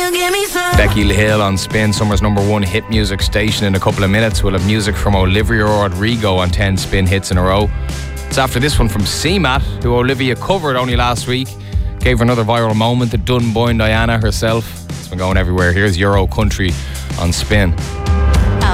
Becky Hill on Spin, Summer's #1 hit music station. In a couple of minutes, we'll have music from Olivia Rodrigo on 10 Spin hits in a row. It's after this one from CMAT, who Olivia covered only last week. Gave her another viral moment, the Dunboyne Diana herself. It's been going everywhere. Here's Euro Country on Spin.